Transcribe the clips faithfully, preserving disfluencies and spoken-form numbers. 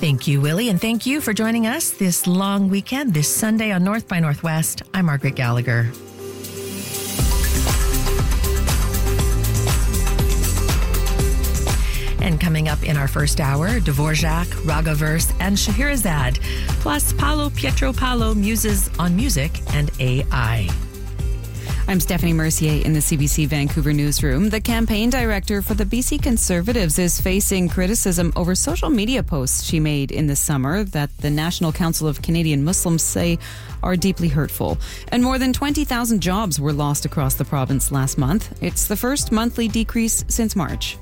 Thank you, Willie, and thank you for joining us this long weekend, this Sunday on North by Northwest. I'm Margaret Gallagher. And coming up in our first hour, Dvorak, Ragaverse, and Scheherazade, plus Paolo Pietro Paolo muses on music and A I. I'm Stephanie Mercier in the C B C Vancouver newsroom. The campaign director for the B C Conservatives is facing criticism over social media posts she made in the summer that the National Council of Canadian Muslims say are deeply hurtful. And more than twenty thousand jobs were lost across the province last month. It's the first monthly decrease since March.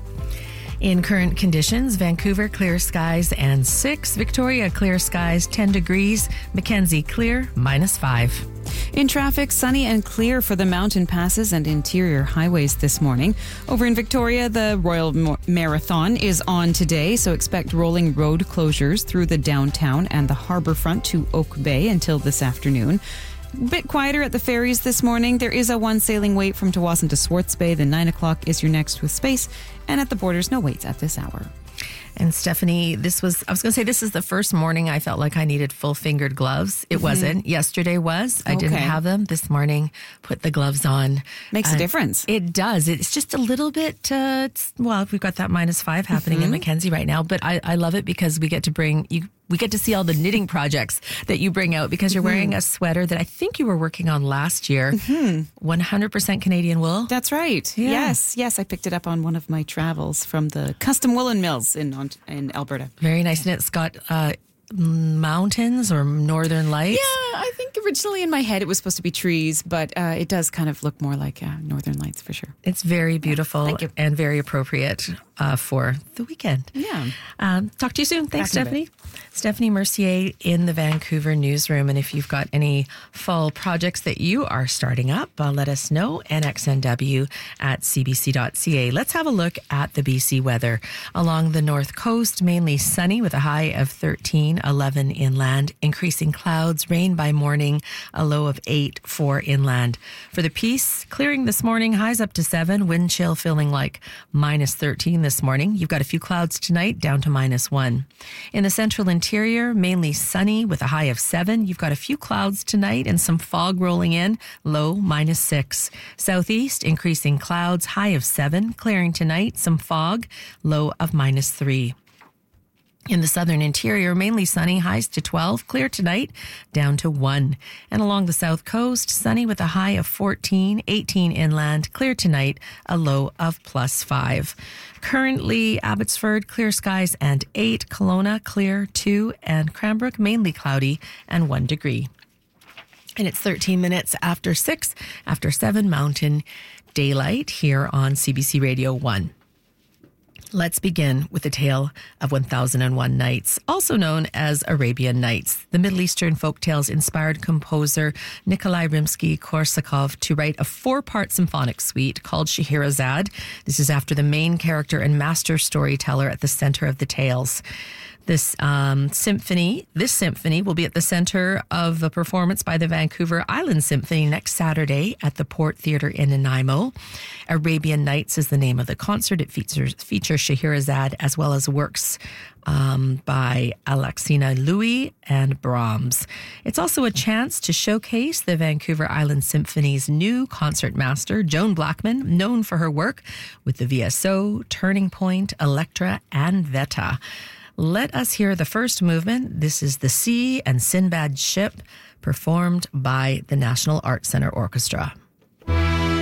In current conditions, Vancouver, clear skies and six. Victoria, clear skies, ten degrees. Mackenzie, clear, minus five. In traffic, sunny and clear for the mountain passes and interior highways this morning. Over in Victoria, the Royal Marathon is on today, so expect rolling road closures through the downtown and the harbour front to Oak Bay until this afternoon. A bit quieter at the ferries this morning. There is a one sailing wait from Tawasin to Swartz Bay. The nine o'clock is your next with space. And at the borders, no waits at this hour. And Stephanie, this was, I was going to say, this is the first morning I felt like I needed full fingered gloves. It mm-hmm. wasn't. Yesterday was. I okay. didn't have them. This morning, put the gloves on. Makes uh, a difference. It does. It's just a little bit, uh, it's, well, we've got that minus five happening mm-hmm. in Mackenzie right now. But I, I love it because we get to bring you. We get to see all the knitting projects that you bring out because you're mm-hmm. wearing a sweater that I think you were working on last year. Mm-hmm. one hundred percent Canadian wool. That's right. Yeah. Yes. Yes. I picked it up on one of my travels from the Custom Woolen Mills in in Alberta. Very nice. And it's got uh, mountains or northern lights. Yeah. I think originally in my head it was supposed to be trees, but uh, it does kind of look more like uh, northern lights for sure. It's very beautiful Thank you. and very appropriate uh, for the weekend. Yeah. Um, talk to you soon. Thanks, Back Stephanie. Stephanie Mercier in the Vancouver newsroom. And if you've got any fall projects that you are starting up, uh, let us know. N X N W at c b c dot c a. Let's have a look at the B C weather. Along the north coast, mainly sunny with a high of thirteen, eleven inland. Increasing clouds, rain by morning, a low of eight, four inland. For the Peace, clearing this morning, highs up to seven, wind chill feeling like minus thirteen this morning. You've got a few clouds tonight, down to minus one. In the central interior, mainly sunny with a high of seven. You've got a few clouds tonight and some fog rolling in, low minus six. Southeast, increasing clouds, high of seven. Clearing tonight, some fog, low of minus three. In the southern interior, mainly sunny, highs to twelve, clear tonight, down to one. And along the south coast, sunny with a high of fourteen, eighteen inland, clear tonight, a low of plus five. Currently, Abbotsford, clear skies and eight, Kelowna, clear two, and Cranbrook, mainly cloudy and one degree. And it's thirteen minutes after six, after seven Mountain Daylight here on C B C Radio one. Let's begin with the tale of one thousand one Nights, also known as Arabian Nights. The Middle Eastern folktales inspired composer Nikolai Rimsky-Korsakov to write a four-part symphonic suite called Scheherazade. This is after the main character and master storyteller at the center of the tales. This um, symphony, this symphony will be at the center of a performance by the Vancouver Island Symphony next Saturday at the Port Theatre in Nanaimo. Arabian Nights is the name of the concert. It features, features Scheherazade as well as works um, by Alexina Louis and Brahms. It's also a chance to showcase the Vancouver Island Symphony's new concertmaster, Joan Blackman, known for her work with the V S O, Turning Point, Electra, and Veta. Let us hear the first movement. This is The Sea and Sinbad's Ship, performed by the National Arts Centre Orchestra.